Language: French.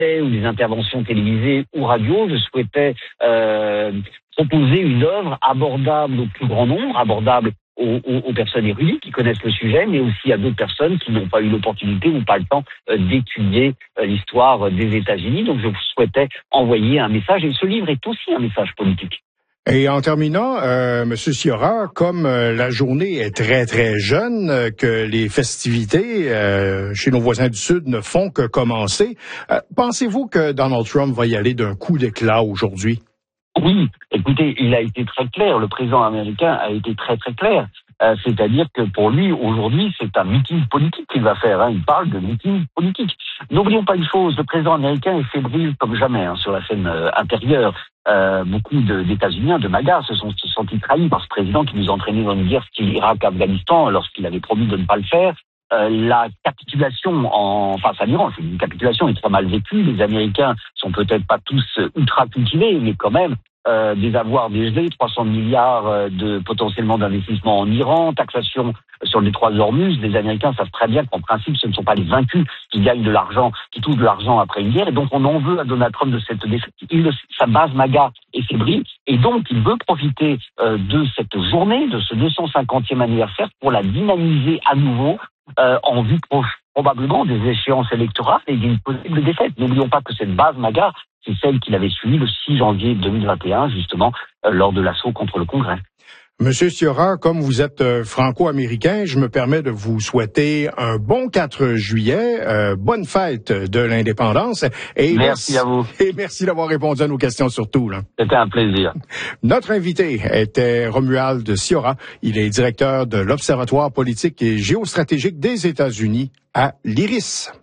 ou des interventions télévisées ou radio. Je souhaitais proposer une œuvre abordable au plus grand nombre, abordable aux personnes érudites qui connaissent le sujet, mais aussi à d'autres personnes qui n'ont pas eu l'opportunité ou pas le temps d'étudier l'histoire des États-Unis. Donc je souhaitais envoyer un message, et ce livre est aussi un message politique. Et en terminant, Monsieur Ciora, comme la journée est très très jeune, que les festivités chez nos voisins du Sud ne font que commencer, pensez-vous que Donald Trump va y aller d'un coup d'éclat aujourd'hui? Oui, écoutez, il a été très clair, le président américain a été très très clair. C'est-à-dire que pour lui, aujourd'hui, c'est un meeting politique qu'il va faire. Il parle de meeting politique. N'oublions pas une chose, le président américain est fébrile comme jamais sur la scène intérieure. Beaucoup d'États-Uniens, de MAGA, se sont sentis trahis par ce président qui nous a entraînés dans une guerre style Irak-Afghanistan lorsqu'il avait promis de ne pas le faire. La capitulation face à l'Iran, c'est une capitulation est très mal vécue. Les Américains sont peut-être pas tous ultra cultivés, mais quand même des avoirs dégelés, 300 milliards potentiellement d'investissements en Iran, taxation sur le détroit de l'Ormuz. Les Américains savent très bien qu'en principe, ce ne sont pas les vaincus qui gagnent de l'argent, qui touchent de l'argent après une guerre. Et donc, on en veut à Donald Trump de cette défaite. Sa base MAGA est fébrile. Et donc, il veut profiter de cette journée, de ce 250e anniversaire, pour la dynamiser à nouveau en vue probablement des échéances électorales et d'une possible défaite. N'oublions pas que cette base MAGA, c'est celle qu'il avait suivie le 6 janvier 2021, justement, lors de l'assaut contre le Congrès. Monsieur Ciora, comme vous êtes franco-américain, je me permets de vous souhaiter un bon 4 juillet, bonne fête de l'indépendance. Et merci à vous. Et merci d'avoir répondu à nos questions surtout. Là. C'était un plaisir. Notre invité était Romuald Ciora. Il est directeur de l'Observatoire politique et géostratégique des États-Unis à l'IRIS.